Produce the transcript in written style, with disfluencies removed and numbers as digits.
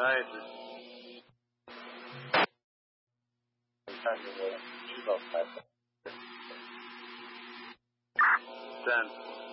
tonight is kind of a chill out type. 10.